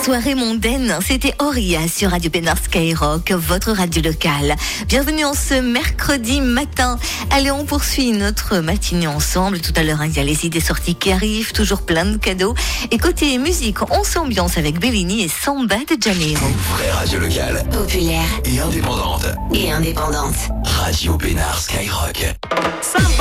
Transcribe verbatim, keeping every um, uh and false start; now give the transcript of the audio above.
Soirée mondaine, c'était Auria sur Radio Pénard Skyrock, votre radio locale. Bienvenue en ce mercredi matin. Allez, on poursuit notre matinée ensemble. Tout à l'heure, il y a les idées sorties qui arrivent, toujours plein de cadeaux. Et côté musique, on s'ambiance avec Bellini et Samba de Janeiro. Vraie radio locale, populaire et indépendante. Et indépendante. Radio Pénard Skyrock. Samba.